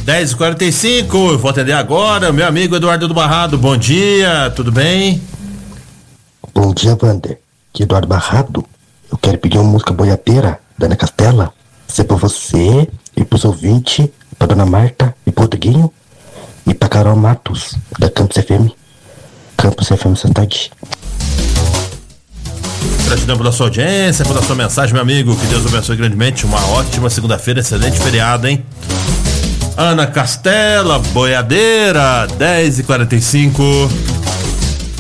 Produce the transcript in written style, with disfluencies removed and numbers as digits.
10h45, eu vou atender agora, meu amigo Eduardo do Barrado, bom dia, tudo bem? Bom dia, Wander. Aqui Eduardo Barrado. Eu quero pedir uma música boiadeira da Ana Castela. Isso é pra você e pros ouvintes, pra Dona Marta e pro Rodriguinho e pra Carol Matos, da Campus FM. Campus FM Cidade. Gratidão pela sua audiência, pela sua mensagem, meu amigo. Que Deus abençoe grandemente. Uma ótima segunda-feira, excelente feriado, hein? Ana Castela, boiadeira, 10h45.